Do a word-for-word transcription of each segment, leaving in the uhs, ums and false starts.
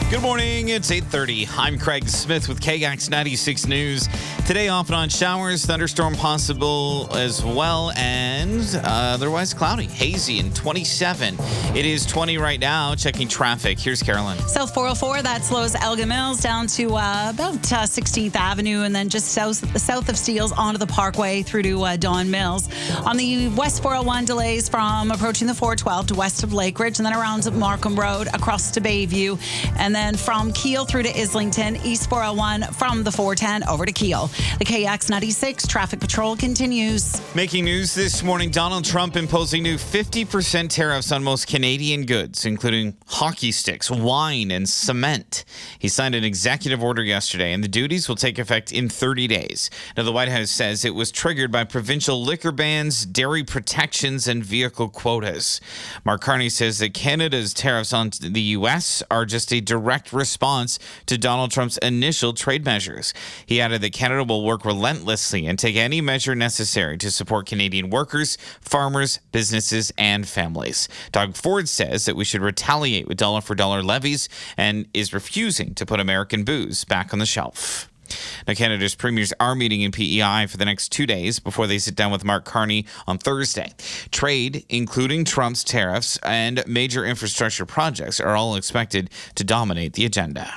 Good morning. It's eight thirty. I'm Craig Smith with K X ninety-six News. Today, off and on showers, thunderstorm possible as well, and uh, otherwise cloudy, hazy, and twenty-seven. It is twenty right now. Checking traffic. Here's Carolyn. South four oh four, that slows Elgin Mills down to uh, about uh, sixteenth Avenue, and then just south south of Steeles onto the Parkway through to uh, Don Mills. On the West four oh one, delays from approaching the four twelve to west of Lake Ridge, and then around Markham Road across to Bayview, and then from Keele through to Islington, East four oh one from the four ten over to Keele. The K X ninety-six traffic patrol continues. Making news this morning, Donald Trump imposing new fifty percent tariffs on most Canadian goods, including hockey sticks, wine, and cement. He signed an executive order yesterday, and the duties will take effect in thirty days. Now, the White House says it was triggered by provincial liquor bans, dairy protections, and vehicle quotas. Mark Carney says that Canada's tariffs on the U S are just a direct response to Donald Trump's initial trade measures. He added that Canada will work relentlessly and take any measure necessary to support Canadian workers, farmers, businesses, and families. Doug Ford says that we should retaliate with dollar-for-dollar levies and is refusing to put American booze back on the shelf. Now, Canada's premiers are meeting in P E I for the next two days before they sit down with Mark Carney on Thursday. Trade, including Trump's tariffs and major infrastructure projects, are all expected to dominate the agenda.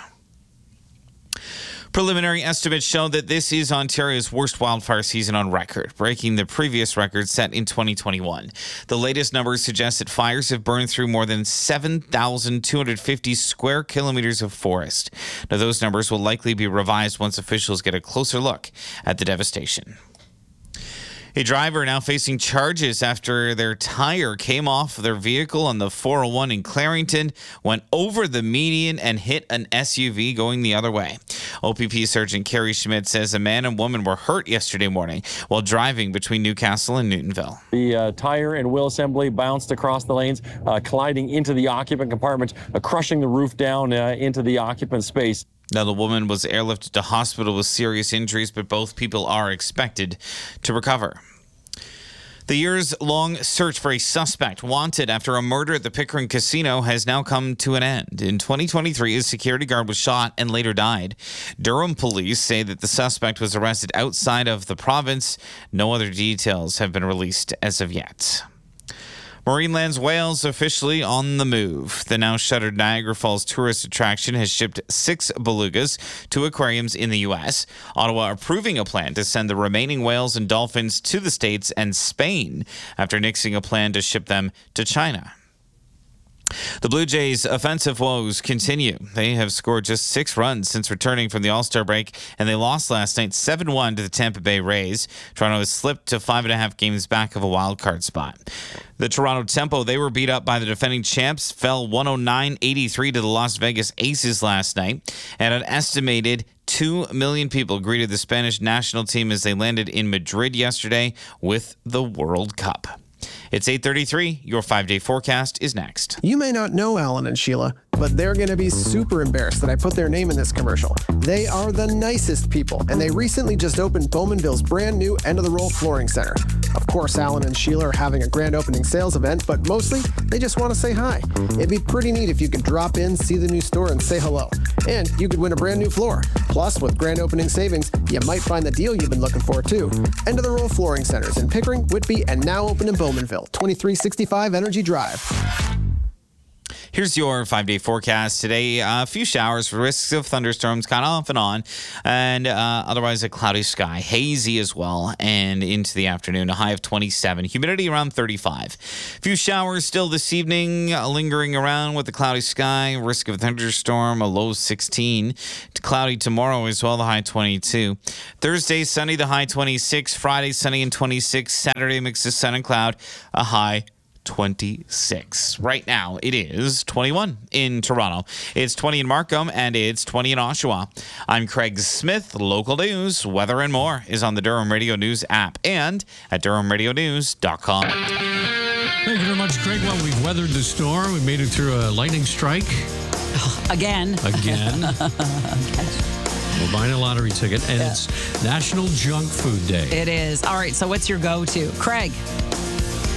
Preliminary estimates show that this is Ontario's worst wildfire season on record, breaking the previous record set in twenty twenty-one. The latest numbers suggest that fires have burned through more than seven thousand two hundred fifty square kilometers of forest. Now, those numbers will likely be revised once officials get a closer look at the devastation. A driver now facing charges after their tire came off their vehicle on the four oh one in Clarington, went over the median, and hit an S U V going the other way. O P P Sergeant Kerry Schmidt says a man and woman were hurt yesterday morning while driving between Newcastle and Newtonville. The uh, tire and wheel assembly bounced across the lanes, uh, colliding into the occupant compartment, uh, crushing the roof down uh, into the occupant space. Now, the woman was airlifted to hospital with serious injuries, but both people are expected to recover. The years-long search for a suspect wanted after a murder at the Pickering Casino has now come to an end. In twenty twenty-three, a security guard was shot and later died. Durham police say that the suspect was arrested outside of the province. No other details have been released as of yet. Marineland's Whales officially on the move. The now shuttered Niagara Falls tourist attraction has shipped six belugas to aquariums in the U S. Ottawa approving a plan to send the remaining whales and dolphins to the States and Spain after nixing a plan to ship them to China. The Blue Jays' offensive woes continue. They have scored just six runs since returning from the All-Star break, and they lost last night seven one to the Tampa Bay Rays. Toronto has slipped to five and a half games back of a wild card spot. The Toronto Tempo, they were beat up by the defending champs, fell one oh nine eighty-three to the Las Vegas Aces last night, and an estimated two million people greeted the Spanish national team as they landed in Madrid yesterday with the World Cup. It's eight thirty-three. Your five-day forecast is next. You may not know Alan and Sheila, but they're going to be super embarrassed that I put their name in this commercial. They are the nicest people, and they recently just opened Bowmanville's brand new end-of-the-roll flooring center. Of course, Alan and Sheila are having a grand opening sales event, but mostly they just want to say hi. It'd be pretty neat if you could drop in, see the new store, and say hello. And you could win a brand new floor. Plus, with grand opening savings, you might find the deal you've been looking for, too. End-of-the-roll flooring centers in Pickering, Whitby, and now open in Bowmanville. twenty-three sixty-five Energy Drive. Here's your five-day forecast today. Uh, a few showers, risks of thunderstorms kind of off and on, and uh, otherwise a cloudy sky, hazy as well, and into the afternoon, a high of twenty-seven, humidity around thirty-five. A few showers still this evening, uh, lingering around with the cloudy sky, risk of thunderstorm, a low sixteen. Cloudy tomorrow as well, the high twenty-two. Thursday, sunny, the high twenty-six. Friday, sunny and twenty-six. Saturday, mix of sun and cloud, a high twenty-six. Right now, it is twenty-one in Toronto. It's twenty in Markham, and it's twenty in Oshawa. I'm Craig Smith. Local news, weather, and more is on the Durham Radio News app and at durham radio news dot com. Thank you very much, Craig. Well, we've weathered the storm. We made it through a lightning strike. Again. Again. We're buying a lottery ticket, and yeah. It's National Junk Food Day. It is. All right, so what's your go-to? Craig?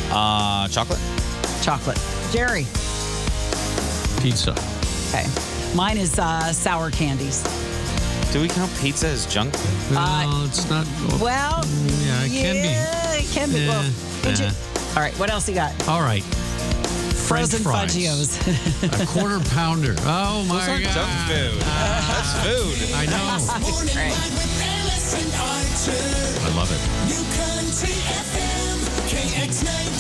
Uh, chocolate. Chocolate. Jerry? Pizza. Okay. Mine is uh, sour candies. Do we count pizza as junk food? Well, it's not. Well, yeah, it can be. yeah, it can be. Well, Eh, would you- eh. all right, what else you got? All right. French Frozen fries. Fudgios. A quarter pounder. Oh my Those aren't god. junk food. That's food. I know. I love it. New Country F M, K X nine.